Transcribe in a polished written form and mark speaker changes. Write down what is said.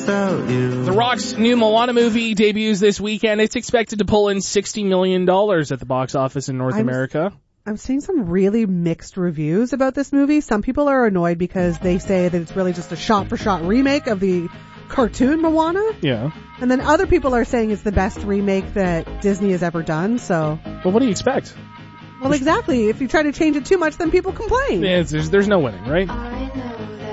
Speaker 1: without you.
Speaker 2: The Rock's new Moana movie debuts this weekend. It's expected to pull in $60 million at the box office in North America.
Speaker 3: I'm seeing some really mixed reviews about this movie. Some people are annoyed because they say that it's really just a shot-for-shot remake of the cartoon Moana.
Speaker 2: Yeah.
Speaker 3: And then other people are saying it's the best remake that Disney has ever done, so...
Speaker 2: Well, what do you expect?
Speaker 3: Well, exactly. If you try to change it too much, then people complain.
Speaker 2: Yeah, there's no winning, right?